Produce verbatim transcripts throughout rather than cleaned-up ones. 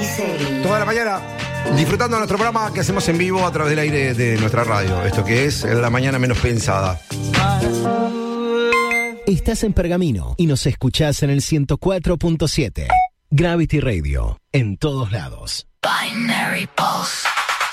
Toda la mañana disfrutando de nuestro programa que hacemos en vivo a través del aire de nuestra radio. Esto que es La Mañana Menos Pensada. Estás en Pergamino y nos escuchás en el ciento cuatro punto siete. Gravity Radio, en todos lados. Binary Pulse.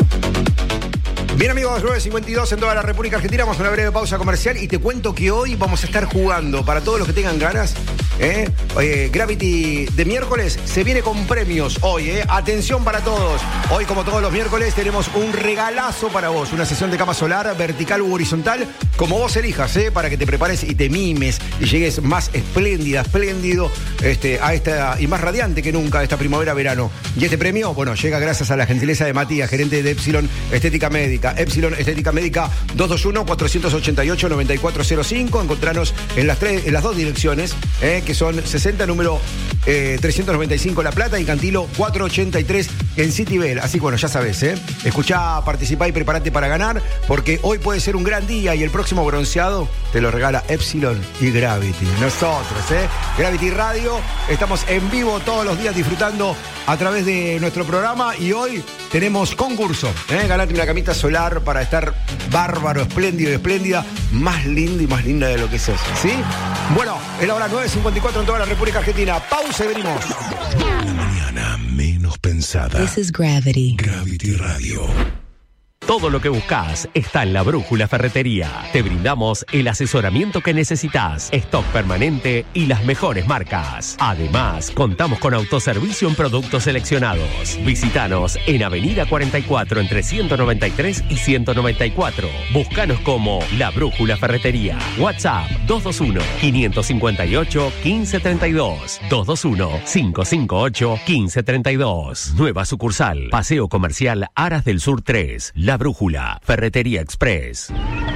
Bien amigos, nueve cincuenta y dos en toda la República Argentina. Vamos a una breve pausa comercial y te cuento que hoy vamos a estar jugando para todos los que tengan ganas. ¿eh? Eh, Gravity de miércoles se viene con premios hoy. ¿eh? Atención para todos. Hoy, como todos los miércoles, tenemos un regalazo para vos. Una sesión de cama solar, vertical u horizontal, como vos elijas, ¿eh? para que te prepares y te mimes y llegues más espléndida, espléndido este, a esta y más radiante que nunca esta primavera-verano. Y este premio, bueno, llega gracias a la gentileza de Matías, gerente de Epsilon Estética Médica. Epsilon Estética Médica, dos dos uno, cuatro ocho ocho, nueve cuatro cero cinco. Encontranos en las, tres, en las dos direcciones, eh, que son sesenta, número eh, trescientos noventa y cinco La Plata, y Cantilo cuatrocientos ochenta y tres en Citibel. Así que bueno, ya sabes, ¿eh? Escuchá, participá y prepárate para ganar, porque hoy puede ser un gran día y el próximo bronceado te lo regala Epsilon y Gravity. Nosotros, ¿eh? Gravity Radio, estamos en vivo todos los días disfrutando a través de nuestro programa y hoy tenemos concurso, ¿eh? Ganate una camita solar para estar bárbaro, espléndido y espléndida, más linda y más linda de lo que sos, ¿sí? Bueno, es la hora nueve cincuenta y cuatro en toda la República Argentina. Pausa y venimos. La mañana menos pensada. This is Gravity. Gravity Radio. Todo lo que buscas está en La Brújula Ferretería. Te brindamos el asesoramiento que necesitas, stock permanente y las mejores marcas. Además, contamos con autoservicio en productos seleccionados. Visítanos en Avenida cuarenta y cuatro entre ciento noventa y tres y ciento noventa y cuatro. Búscanos como La Brújula Ferretería. WhatsApp dos dos uno, cinco cinco ocho, uno cinco tres dos. dos dos uno, cinco cinco ocho, uno cinco tres dos. Nueva sucursal. Paseo Comercial Aras del Sur tres. La Brújula, Ferretería Express.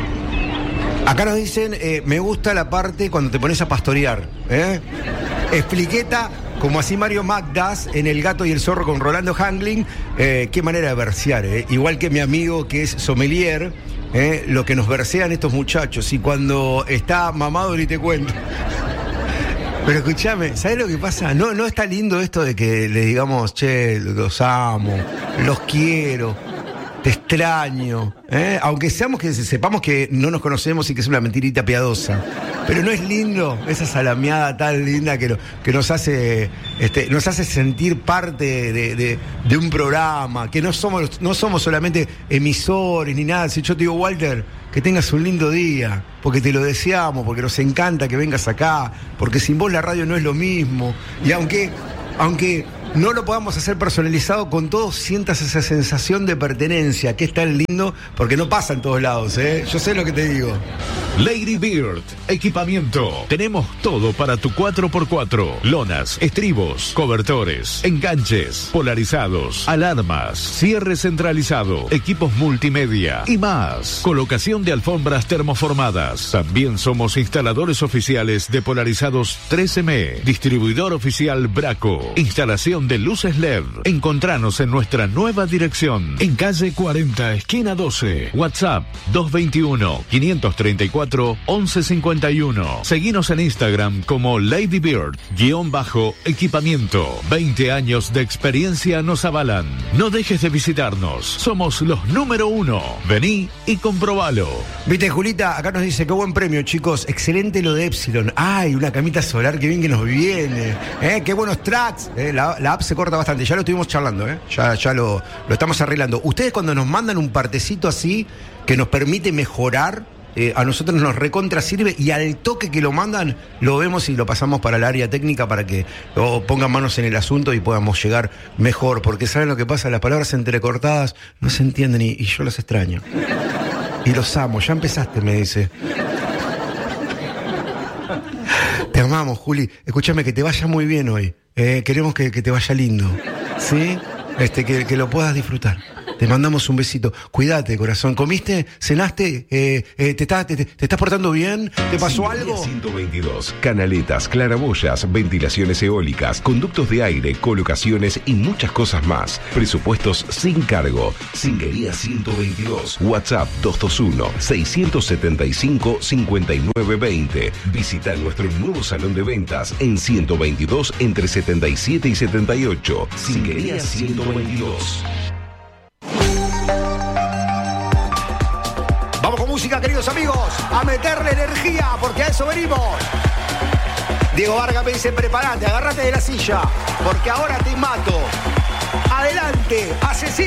Acá nos dicen, eh, me gusta la parte cuando te pones a pastorear. ¿eh? Expliqueta, como así Mario Magdas en El Gato y el Zorro con Rolando Hangling. Eh, qué manera de versear. ¿eh? Igual que mi amigo que es sommelier, ¿eh? lo que nos versean estos muchachos. Y cuando está mamado ni te cuento. Pero escúchame, ¿sabes lo que pasa? No, no está lindo esto de que le digamos, che, los amo, los quiero. Te extraño, ¿eh? Aunque seamos que sepamos que no nos conocemos y que es una mentirita piadosa. Pero no es lindo esa salameada tan linda que, que nos hace este, nos hace sentir parte de, de, de un programa, que no somos, no somos solamente emisores ni nada. Si yo te digo, Walter, que tengas un lindo día, porque te lo deseamos, porque nos encanta que vengas acá, porque sin vos la radio no es lo mismo. Y aunque, aunque no lo podamos hacer personalizado, con todos sientas esa sensación de pertenencia, que es tan lindo, porque no pasa en todos lados, ¿eh? Yo sé lo que te digo. Lady Bird, equipamiento. Tenemos todo para tu cuatro por cuatro. Lonas, estribos, cobertores, enganches, polarizados, alarmas, cierre centralizado, equipos multimedia y más. Colocación de alfombras termoformadas. También somos instaladores oficiales de polarizados tres eme. Distribuidor oficial Braco. Instalación de luces L E D. Encontranos en nuestra nueva dirección, en calle cuarenta, esquina doce. WhatsApp dos dos uno, cinco tres cuatro, once cincuenta y uno. Seguinos en Instagram como Lady Bird, guión bajo, equipamiento. veinte años de experiencia nos avalan. No dejes de visitarnos. Somos los número uno. Vení y comprobalo. Viste, Julita, acá nos dice, qué buen premio, chicos. Excelente lo de Epsilon. Ay, una camita solar, qué bien que nos viene. ¿Eh? Qué buenos tracks. ¿Eh? La, la app se corta bastante. Ya lo estuvimos charlando, ¿eh? Ya, ya lo, lo estamos arreglando. Ustedes cuando nos mandan un partecito así que nos permite mejorar, eh, a nosotros nos recontra sirve, y al toque que lo mandan lo vemos y lo pasamos para el área técnica para que oh, pongan manos en el asunto y podamos llegar mejor, porque ¿saben lo que pasa? Las palabras entrecortadas no se entienden y, y yo los extraño y los amo. Ya empezaste, me dice. Te amamos, Juli. Escúchame, que te vaya muy bien hoy. Eh, queremos que, que te vaya lindo, ¿sí? Este, que, que lo puedas disfrutar. Te mandamos un besito. Cuídate, corazón. ¿Comiste? ¿Cenaste? Eh, eh, ¿te, estás, te, te estás portando bien? ¿Te pasó Singuería algo? ciento veintidós. Canaletas, claraboyas, ventilaciones eólicas, conductos de aire, colocaciones y muchas cosas más. Presupuestos sin cargo. Singuería ciento veintidós. WhatsApp dos dos uno, seis siete cinco, cinco nueve dos cero. Visita nuestro nuevo salón de ventas en ciento veintidós entre setenta y siete y setenta y ocho. Singuería ciento veintidós. Vamos con música, queridos amigos, a meterle energía, porque a eso venimos. Diego Vargas me dice, prepárate, agárrate de la silla, porque ahora te mato. Adelante, asesino.